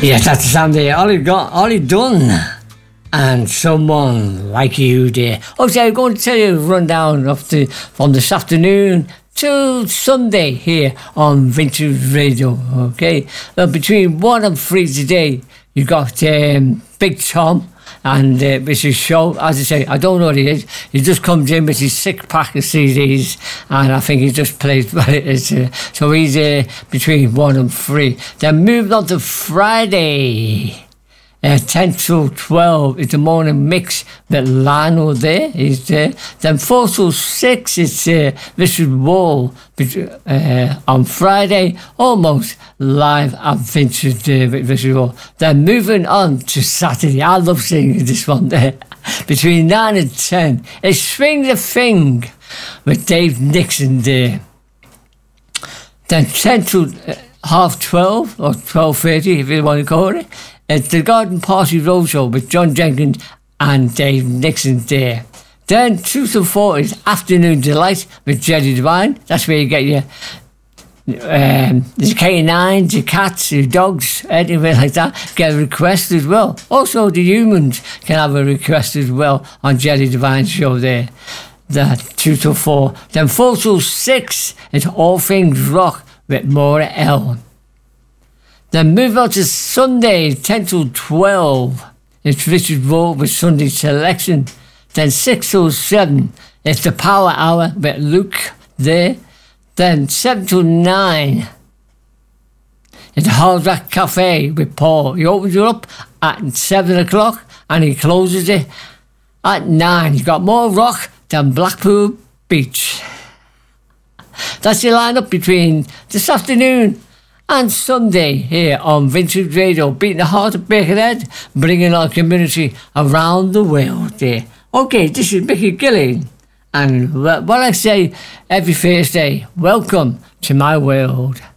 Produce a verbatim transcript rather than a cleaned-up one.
Yes, that's the sound there. Ollie, got, Ollie Dunn and Someone Like You, dear. Okay, I'm going to tell you a rundown of the, from this afternoon till Sunday here on Vintage Radio, okay? Well, between one and three today, you got um, Big Tom and uh, Missus Show. As I say, I don't know what he is. He just comes in with his six pack of C Ds, and I think he just plays what it is. Uh, so he's uh, between one and three. Then moving on to Friday. Uh, ten till twelve is the morning mix with Lionel there. He's there. Then four till six is uh, Missus Wall uh, on Friday, almost live at Vintage uh, with Missus Wall. Then moving on to Saturday. I love singing this one there. Between nine and ten is Swing the Thing with Dave Nixon there. Then ten till uh, half twelve or twelve thirty if you want to call it. It's the Garden Party Roadshow with John Jenkins and Dave Nixon there. Then two to four is Afternoon Delight with Jerry Devine. That's where you get your um, your K nines, your cats, your dogs, anything like that. Get a request as well. Also, the humans can have a request as well on Jerry Devine's show there. That two to four. Then four to six is All Things Rock with Maura Ellen. Then move on to Sunday, ten till twelve. It's Richard Rowe with Sunday Selection. Then six till seven, it's the Power Hour with Luke there. Then seven till nine, it's the Hard Rock Cafe with Paul. He opens it up at seven o'clock and he closes it at nine. He's got more rock than Blackpool Beach. That's your lineup between this afternoon and Sunday here on Vintage Radio, beating the heart of Birkenhead, bringing our community around the world there. Okay, this is Mickey Gilling, and what I say every Thursday, welcome to my world.